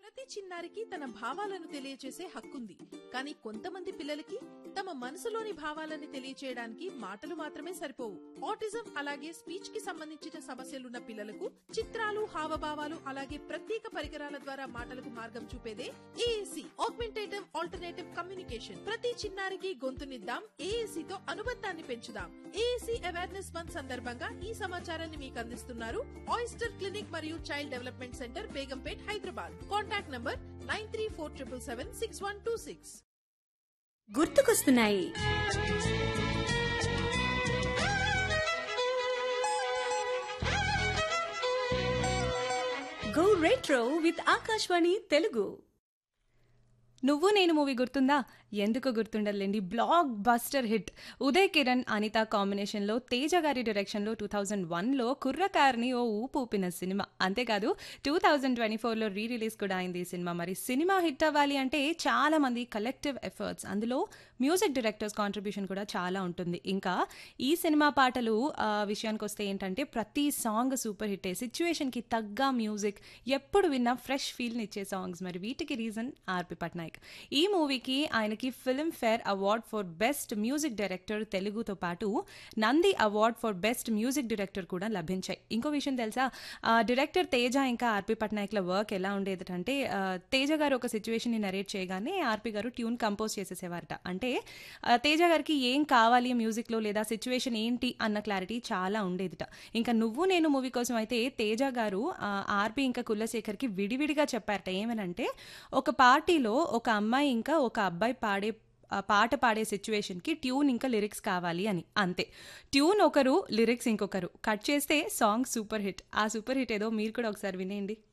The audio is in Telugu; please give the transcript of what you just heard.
ప్రతి చిన్నారికి తన భావాలను తెలియచేసే హక్కుంది. కానీ కొంతమంది పిల్లలకి తమ మనసులోని భావాలని తెలియచేయడానికి మాటలు మాత్రమే సరిపోవు. ఆటిజం అలాగే స్పీచ్ కి సంబంధించిన సమస్యలున్న పిల్లలకు చిత్రాలు, హావభావాలు అలాగే ప్రత్యేక పరికరాల ద్వారా మాటలకు మార్గం చూపేదే ఏఏసీ, ఆగ్మెంటేటివ్ ఆల్టర్నేటివ్ కమ్యూనికేషన్. ప్రతి చిన్నారికి గొంతునిద్దాం, ఏఏసీ తో అనుబంధాన్ని పెంచుదాం. ఏఏసీ అవేర్నెస్ మంత్ సందర్భంగా ఈ సమాచారాన్ని మీకు అందిస్తున్నారు ఆయిస్టర్ క్లినిక్ మరియు child development centre, Begumpet, Hyderabad. Contact number 9347776126. గుర్తుకొస్తున్నాయి. Go retro with Akashvani Telugu. నువ్వు నేను మూవీ గుర్తుందా? ఎందుకు గుర్తుండలేండి, block buster hit. Uday Kiran, Anitha కాంబినేషన్లో, తేజ గారి డైరెక్షన్లో 2001లో కుర్రకార్ని ఓ ఊపు ఊపిన సినిమా. అంతేకాదు 2024లో రీ రిలీజ్ కూడా అయింది ఈ సినిమా. మరి సినిమా హిట్ అవ్వాలి అంటే చాలా మంది కలెక్టివ్ ఎఫర్ట్స్, అందులో మ్యూజిక్ డైరెక్టర్స్ కాంట్రిబ్యూషన్ కూడా చాలా ఉంటుంది. ఇంకా ఈ సినిమా పాటలు విషయానికి వస్తే ఏంటంటే ప్రతి సాంగ్ సూపర్ హిట్, సిచ్యువేషన్కి తగ్గ మ్యూజిక్, ఎప్పుడు విన్నా ఫ్రెష్ ఫీల్ని ఇచ్చే సాంగ్స్. మరి వీటికి రీజన్ ఆర్పి పట్నాయక్. ఈ మూవీకి ఆయనకి film fair award for best music director తెలుగుతో పాటు Nandi award for best music director కూడా లభించాయి. ఇంకో విషయం తెలుసా, డైరెక్టర్ తేజ ఇంకా ఆర్పి పట్నాయక్ల వర్క్ ఎలా ఉండేదంటే, తేజ గారు ఒక సిచ్యువేషన్ని నరేట్ చేయగానే ఆర్పి గారు ట్యూన్ కంపోజ్ చేసేసేవారట. అంటే తేజ గారికి ఏం కావాలి మ్యూజిక్లో లేదా సిచ్యువేషన్ ఏంటి అన్న క్లారిటీ చాలా ఉండేదిట. ఇంకా నువ్వు నేను మూవీ కోసం అయితే తేజ గారు ఆర్పి ఇంకా కులశేఖర్కి విడివిడిగా చెప్పారట. ఏమనంటే, ఒక పార్టీలో ఒక అమ్మాయి ఇంకా ఒక అబ్బాయి పాట పాడే సిచ్యువేషన్కి ట్యూన్ ఇంకా లిరిక్స్ కావాలి అని. అంతే, ట్యూన్ ఒకరు, లిరిక్స్ ఇంకొకరు, కట్ చేస్తే సాంగ్ సూపర్ హిట్. ఆ సూపర్ హిట్ ఏదో మీరు కూడా ఒకసారి వినేయండి.